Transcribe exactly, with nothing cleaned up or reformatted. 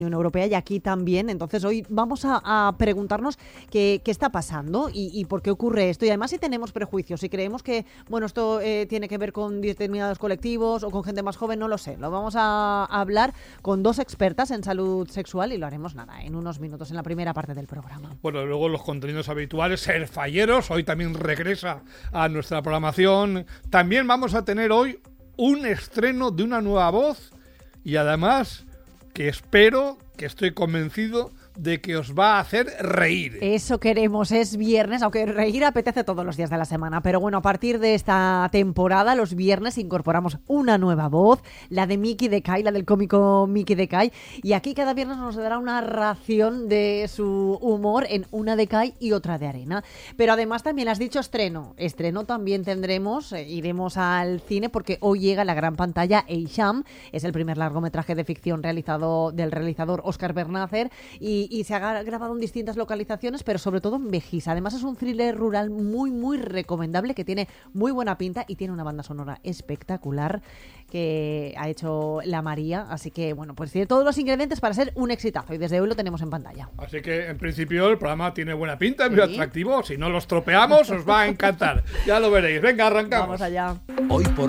Unión Europea y aquí también. Entonces hoy vamos a, a preguntarnos qué, qué está pasando y, y por qué ocurre esto. Y además si tenemos prejuicios, si creemos que bueno esto eh, tiene que ver con determinados colectivos o con gente más joven, no lo sé. Lo vamos a, a hablar con dos expertas en salud sexual y lo haremos nada en unos minutos en la primera parte del programa. Bueno, luego los contenidos habituales, Ser Falleros, hoy también regresa a nuestra programación. También vamos a tener hoy un estreno de una nueva voz y además que espero, que estoy convencido de que os va a hacer reír. Eso queremos, es viernes, aunque reír apetece todos los días de la semana, pero bueno, a partir de esta temporada, los viernes incorporamos una nueva voz, la de Miki de Kai, la del cómico Miki de Kai, y aquí cada viernes nos dará una ración de su humor en una de Kai y otra de arena. Pero además también has dicho estreno, estreno también tendremos, eh, iremos al cine porque hoy llega a la gran pantalla Eixam, es el primer largometraje de ficción realizado del realizador Óscar Bernácer y Y, y se ha grabado en distintas localizaciones, pero sobre todo en Begís. Además es un thriller rural muy, muy recomendable, que tiene muy buena pinta y tiene una banda sonora espectacular que ha hecho La María. Así que, bueno, pues tiene todos los ingredientes para ser un exitazo y desde hoy lo tenemos en pantalla. Así que, en principio, el programa tiene buena pinta, es muy ¿Sí? atractivo. Si no los tropeamos, os va a encantar. Ya lo veréis. Venga, arrancamos. Vamos allá. Hoy por